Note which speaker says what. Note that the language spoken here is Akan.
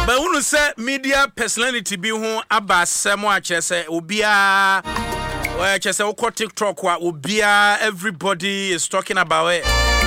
Speaker 1: But when you say media personality be who aba semo a chese obia chese ukọ TikTok wa obia everybody is talking about it.